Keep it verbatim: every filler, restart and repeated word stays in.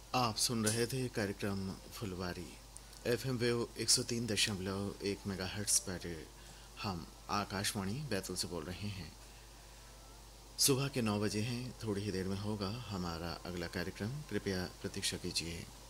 आप सुन रहे थे कार्यक्रम फुलवारी एफ एम वेव एक सौ तीन दशमलव एक मेगा हर्ट्स पर। हम आकाशवाणी बैतूल से बोल रहे हैं। सुबह के नौ बजे हैं। थोड़ी ही देर में होगा हमारा अगला कार्यक्रम, कृपया प्रतीक्षा कीजिए।